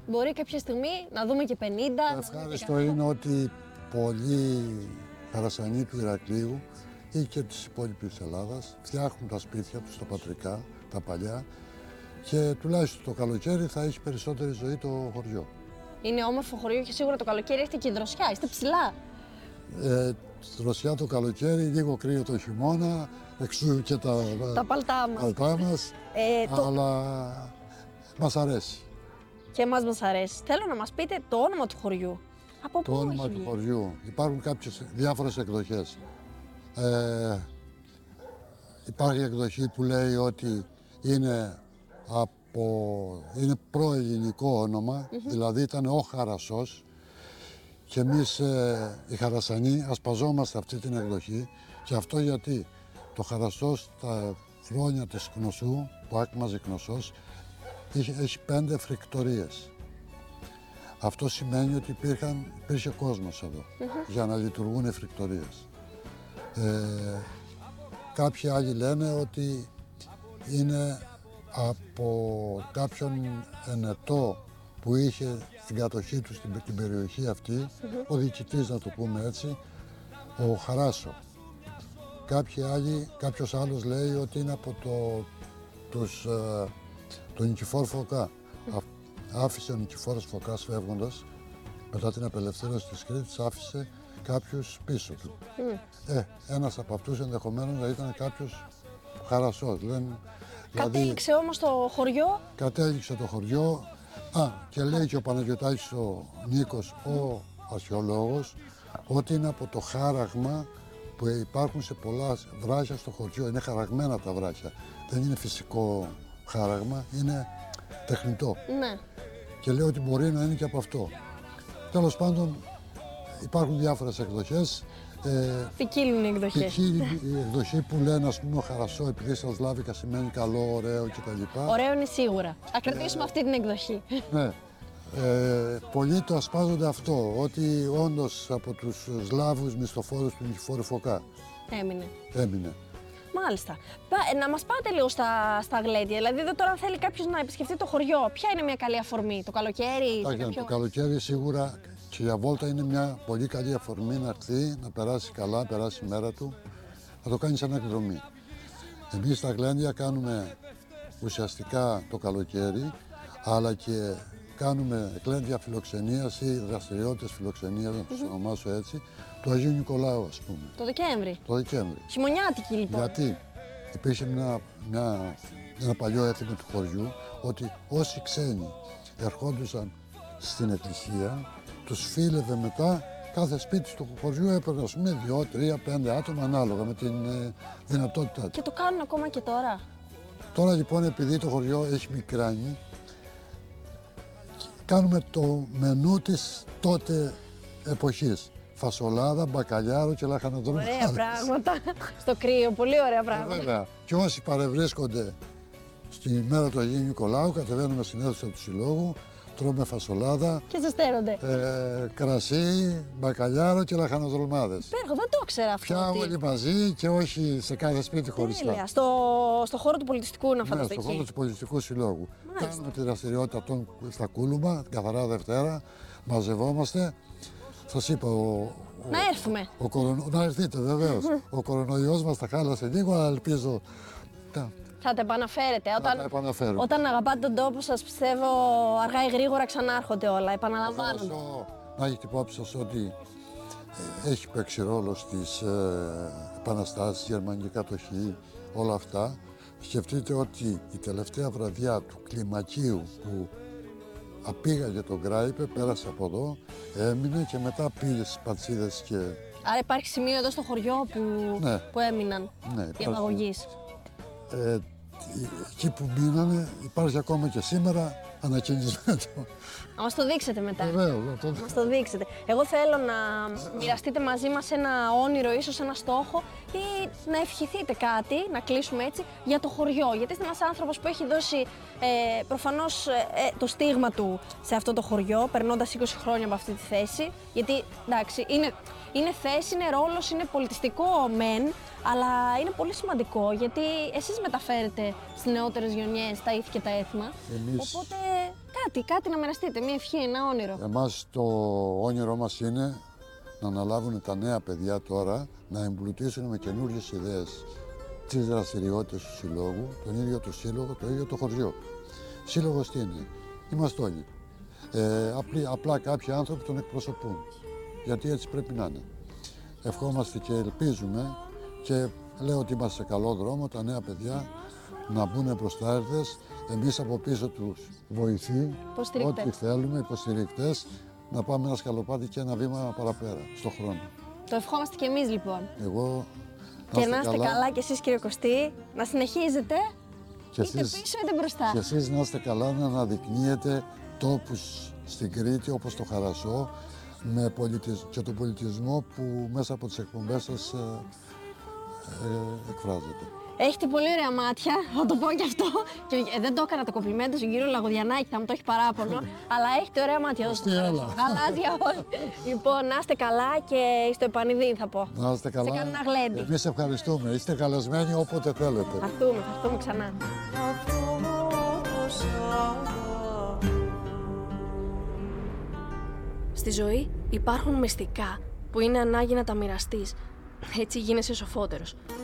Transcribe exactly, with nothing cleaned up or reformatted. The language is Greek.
μπορεί κάποια στιγμή να δούμε και πενήντα. Το ευχάριστο είναι ότι πολλοί χαρασανοί του Ηρακλείου ή και της υπόλοιπης Ελλάδας φτιάχνουν τα σπίτια τους, τα πατρικά, τα παλιά, και τουλάχιστον το καλοκαίρι θα έχει περισσότερη ζωή το χωριό. Είναι όμορφο χωριό και σίγουρα το καλοκαίρι έχετε και δροσιά, είστε ψηλά. Ε, δροσιά το καλοκαίρι, λίγο κρύο το χειμώνα, εξού και τα, τα παλτά μας. παλτά μας, ε, το... αλλά μας αρέσει. Και εμάς μας αρέσει. Θέλω να μας πείτε το όνομα του χωριού. Από το πού όνομα έχει του βγει? χωριού. Υπάρχουν κάποιες διάφορες εκδοχές. Ε, υπάρχει εκδοχή που λέει ότι είναι από είναι προελληνικό όνομα, mm-hmm. δηλαδή ήταν ο Χαρασσός, και εμείς ε, οι Χαρασανοί ασπαζόμαστε αυτή την εκδοχή, και αυτό γιατί το Χαρασσός τα χρόνια της Κνωσού, που άκμαζε Κνωσός, έχει, έχει πέντε φρικτορίες. Αυτό σημαίνει ότι υπήρχαν, υπήρχε κόσμος εδώ mm-hmm. για να λειτουργούν οι φρικτορίες. Ε, κάποιοι άλλοι λένε ότι είναι από κάποιον ενετό που είχε στην κατοχή του στην, την περιοχή αυτή, mm-hmm. ο διοικητής, να το πούμε έτσι, ο Χαράσο. Κάποιοι άλλοι, κάποιος άλλος λέει ότι είναι από το, τους, ε, τον Νικηφόρ Φωκά. Mm-hmm. Άφησε ο Νικηφόρος Φωκάς φεύγοντας, μετά την απελευθέρωση της Κρήτης, άφησε κάποιους πίσω του. Mm. Ε, ένας από αυτούς ενδεχομένως να ήταν κάποιος Χαρασσός. Λένε, κατέληξε δηλαδή, όμως το χωριό. Κατέληξε το χωριό. Α, και λέει και ο Παναγιωτάκης ο Νίκος, ο αρχαιολόγος, ότι είναι από το χάραγμα που υπάρχουν σε πολλά βράχια στο χωριό. Είναι χαραγμένα τα βράχια. Δεν είναι φυσικό χάραγμα, είναι τεχνητό. Ναι. Και λέει ότι μπορεί να είναι και από αυτό. Τέλος πάντων, υπάρχουν διάφορες εκδοχές. Ε, ποικίλουν οι εκδοχές. Ποικίλουν η εκδοχή που λένε, ας πούμε, ο Χαρασσό, επειδή στα Σλάβικα σημαίνει καλό, ωραίο κτλ. Ωραίο είναι σίγουρα. Θα κρατήσουμε ε, αυτή την εκδοχή. Ναι. Ε, πολλοί το ασπάζονται αυτό, ότι όντως από τους Σλάβους μισθοφόρους του Νικηφόρου Φωκά έμεινε. Έμεινε. Μάλιστα. Να μας πάτε λίγο στα, στα γλέντια. Δηλαδή, εδώ τώρα θέλει κάποιος να επισκεφτεί το χωριό. Ποια είναι μια καλή αφορμή, το καλοκαίρι? Το, κάποιο... το καλοκαίρι σίγουρα και για βόλτα είναι μια πολύ καλή αφορμή να έρθει, να περάσει καλά, να περάσει η μέρα του, να το κάνει σαν εκδρομή. Εμείς στα γλέντια κάνουμε ουσιαστικά το καλοκαίρι, αλλά και κάνουμε γλέντια φιλοξενίας ή δραστηριότητες φιλοξενίας, να τους mm-hmm. ονομάσω έτσι, του Αγίου Νικολάου, ας πούμε. Το Δεκέμβρη. Το Δεκέμβρη. Χειμωνιάτικη λοιπόν. Γιατί υπήρχε μια, μια, ένα παλιό έθιμο του χωριού, ότι όσοι ξένοι ερχόντουσαν στην εκκλησία, τους φίλευε μετά, κάθε σπίτι του χωριού έπαιρνε, ας πούμε, δύο, τρία, πέντε άτομα ανάλογα με την ε, δυνατότητά του. Και το κάνουν ακόμα και τώρα. Τώρα λοιπόν, επειδή το χωριό έχει μικράνει, κάνουμε το μενού της τότε εποχής. Φασολάδα, μπακαλιάρο και λαχανοδρομάδες. Ωραία πράγματα. Στο κρύο, πολύ ωραία πράγματα. Ε, βέβαια. Και όσοι παρευρίσκονται στη μέρα του Αγίου Νικολάου, κατεβαίνουμε στην αίθουσα του Συλλόγου, τρώμε φασολάδα. Και ζεσταίνονται. Ε, κρασί, μπακαλιάρο και λαχανοδρομάδες. Υπέροχο, δεν το ήξερα αυτό. Πια ότι... όλοι μαζί και όχι σε κάθε σπίτι χωριστά. Τέλεια. Στο, στο χώρο του πολιτιστικού να φανταστώ. Ναι, στο χώρο του πολιτιστικού συλλόγου. Μάλιστα. Κάνουμε τη δραστηριότητα των, στα Κούλουμα, καθαρά Δευτέρα, μαζευόμαστε. Σας είπα, ο, ο, να έρθουμε. Ο, ο κορονο... Να έρθετε βεβαίως. Ο κορονοϊός μας τα χάλασε λίγο, αλλά ελπίζω. Θα τα επαναφέρετε. Όταν, όταν αγαπάτε τον τόπο σας, πιστεύω αργά ή γρήγορα ξανάρχονται όλα, επαναλαμβάνονται. Να έχετε υπόψη σας ότι ε, έχει παίξει ρόλο στις ε, επαναστάσεις, γερμανική κατοχή, όλα αυτά. Σκεφτείτε ότι η τελευταία βραδιά του κλιμακίου που απήγαγε τον Γκράιπε, πέρασε από εδώ, έμεινε και μετά πήγε στις Πατσίδες και... Άρα υπάρχει σημείο εδώ στο χωριό που, ναι. που έμειναν ναι, οι απαγωγείς. Ε, εκεί που μείνανε υπάρχει ακόμα και σήμερα ανακαινισμένο. Να μας το δείξετε μετά. Βεβαίως, να το... μας το δείξετε. Εγώ θέλω να μοιραστείτε μαζί μας ένα όνειρο, ίσως ένα στόχο, ή να ευχηθείτε κάτι, να κλείσουμε έτσι, για το χωριό. Γιατί είστε ένας άνθρωπος που έχει δώσει ε, προφανώς ε, το στίγμα του σε αυτό το χωριό, περνώντας είκοσι χρόνια από αυτή τη θέση. Γιατί εντάξει, είναι, είναι θέση, είναι ρόλος, είναι πολιτιστικό μεν, αλλά είναι πολύ σημαντικό γιατί εσείς μεταφέρετε στις νεότερες γενιές τα ήθη και τα έθιμα. Εμείς... Οπότε Κάτι, κάτι να μοιραστείτε, μια ευχή, ένα όνειρο. Εμάς το όνειρό μας είναι να αναλάβουν τα νέα παιδιά τώρα, να εμπλουτίσουν με καινούριες ιδέες τις δραστηριότητες του συλλόγου, τον ίδιο το σύλλογο, το ίδιο το χωριό. Σύλλογος τι είναι? Είμαστε όλοι. Ε, απλή, απλά κάποιοι άνθρωποι τον εκπροσωπούν. Γιατί έτσι πρέπει να είναι. Ευχόμαστε και ελπίζουμε και λέω ότι είμαστε σε καλό δρόμο, τα νέα παιδιά να μπουν μπροστάριδες, εμείς από πίσω τους βοηθοί, ό,τι θέλουμε, υποστηρικτές, να πάμε ένα σκαλοπάτι και ένα βήμα παραπέρα, στον χρόνο. Το ευχόμαστε και εμείς λοιπόν. Εγώ, και να είστε καλά. καλά και εσείς κύριε Κωστή, να συνεχίζετε και είτε εσείς, πίσω είτε μπροστά. Και εσείς να είστε καλά, να αναδεικνύετε τόπους στην Κρήτη όπως το Χαρασό με πολιτισ... και τον πολιτισμό που μέσα από τις εκπομπές σας ε, ε, εκφράζεται. Έχετε πολύ ωραία μάτια, θα το πω και αυτό. Και ε, δεν το έκανα το κομπλιμέντο στον κύριο Λαγοδιανάκη, θα μου το έχει παράπονο. Αλλά έχετε ωραία μάτια εδώ στο Χαρασό. Γαλάζια όλοι. Λοιπόν, να είστε καλά και στο επανειδή θα πω. Να είστε καλά. Σε κανένα γλέντι. Εμείς ευχαριστούμε. Είστε καλεσμένοι όποτε θέλετε. Θα έρθουμε, θα έρθουμε ξανά. Στη ζωή υπάρχουν μυστικά που είναι ανάγκη να τα μοιραστείς. Έτσι γίνεσαι σοφότερος.